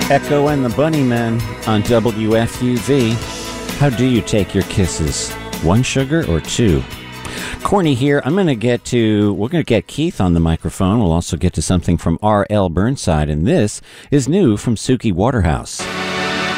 Echo and the Bunnymen on WFUV. How do you take your kisses? One sugar or two? Corny here. We're going to get Keith on the microphone. We'll also get to something from R.L. Burnside, and this is new from Suki Waterhouse.